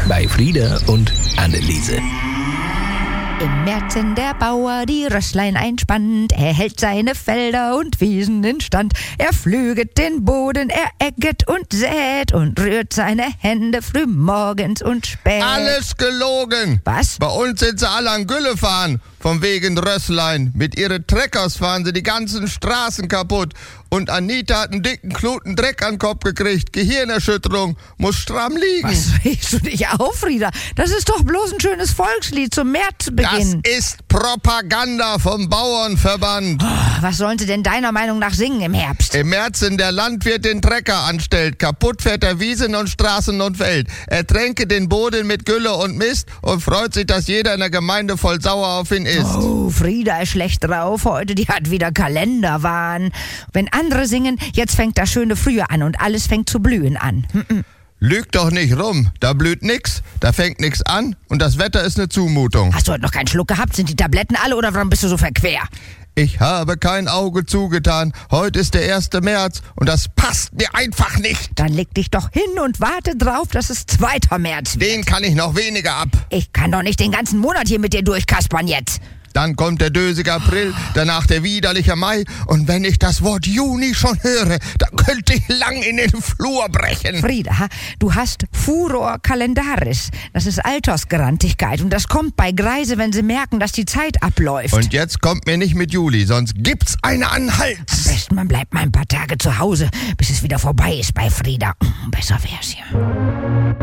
bei Frieda und Anneliese. Im Märzen der Bauer die Rösslein einspannt, er hält seine Felder und Wiesen in Stand. Er pflüget den Boden, er ägget und sät und rührt seine Hände früh morgens und spät. Alles gelogen! Was? Bei uns sind sie alle an Gülle fahren, von wegen Rösslein. Mit ihren Treckers fahren sie die ganzen Straßen kaputt. Und Anita hat einen dicken Kluten Dreck an den Kopf gekriegt. Gehirnerschütterung, muss stramm liegen. Was regst du dich auf, Frieda? Das ist doch bloß ein schönes Volkslied zum Märzbeginn. Das ist Propaganda vom Bauernverband. Was sollen sie denn deiner Meinung nach singen im Herbst? Im März der Landwirt den Trecker anstellt. Kaputt fährt er Wiesen und Straßen und Feld. Er tränke den Boden mit Gülle und Mist und freut sich, dass jeder in der Gemeinde voll sauer auf ihn ist. Oh, Frieda ist schlecht drauf heute, die hat wieder Kalenderwahn. Wenn andere singen, jetzt fängt das schöne Frühjahr an und alles fängt zu blühen an. Lüg doch nicht rum, da blüht nix, da fängt nix an und das Wetter ist eine Zumutung. Hast du heute noch keinen Schluck gehabt? Sind die Tabletten alle oder warum bist du so verquer? Ich habe kein Auge zugetan, heute ist der 1. März und das passt mir einfach nicht. Dann leg dich doch hin und warte drauf, dass es 2. März wird. Den kann ich noch weniger ab. Ich kann doch nicht den ganzen Monat hier mit dir durchkaspern jetzt. Dann kommt der dösige April, danach der widerliche Mai. Und wenn ich das Wort Juni schon höre, dann könnte ich lang in den Flur brechen. Frieda, du hast Furor calendaris. Das ist Altersgrantigkeit. Und das kommt bei Greise, wenn sie merken, dass die Zeit abläuft. Und jetzt kommt mir nicht mit Juli, sonst gibt's eine an Hals. Am besten, man bleibt mal ein paar Tage zu Hause, bis es wieder vorbei ist bei Frieda. Besser wär's ja.